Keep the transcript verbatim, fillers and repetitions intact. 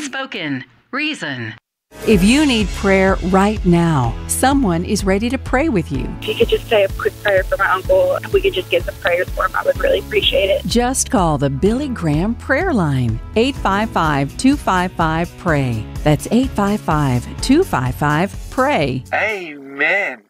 Spoken. Reason. If you need prayer right now, someone is ready to pray with you. If you could just say a quick prayer for my uncle, if we could just get some prayers for him, I would really appreciate it. Just call the Billy Graham Prayer Line, eight five five, two five five, P R A Y. That's eight five five, two five five, P R A Y. Amen.